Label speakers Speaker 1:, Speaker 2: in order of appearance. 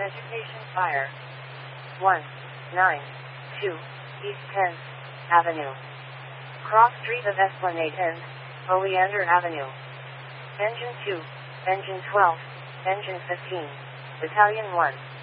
Speaker 1: Vegetation fire. 192 East 10th Avenue. Cross Street of Esplanade and Oleander Avenue. Engine 2, Engine 12, Engine 15, Battalion 1.